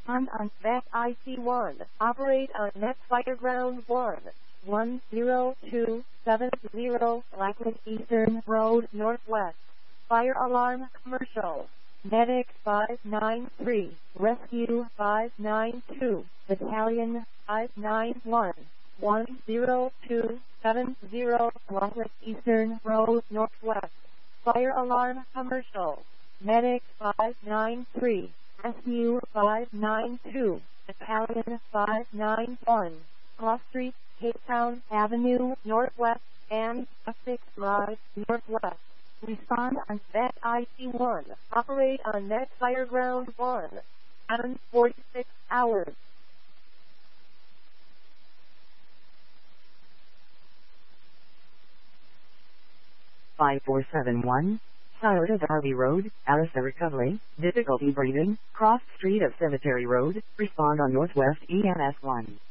Respond on VEC IC1. Operate on Net Fireground 1-10270 Blackwood Eastern Road Northwest. Fire alarm commercial. Medic 593. Rescue 592. Battalion 591. 10270 Blackwood Eastern Road Northwest. Fire alarm commercial. Medic 593. Rescue 592. Battalion 591. Cross Street, Cape Town Avenue Northwest and Essex Drive Northwest. Respond on VEC IC1. Operate on Net Fireground 1-46 hours. 5471, South of Harvey Road, Arista Recovery, difficulty breathing, cross street of Cemetery Road, respond on Northwest EMS 1.